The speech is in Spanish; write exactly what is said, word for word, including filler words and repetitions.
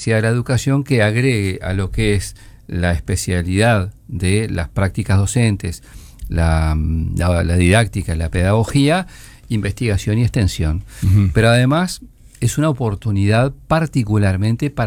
Universidad de la Educación que agregue a lo que es la especialidad de las prácticas docentes, la, la, la didáctica, la pedagogía, investigación y extensión. Uh-huh. Pero además es una oportunidad particularmente para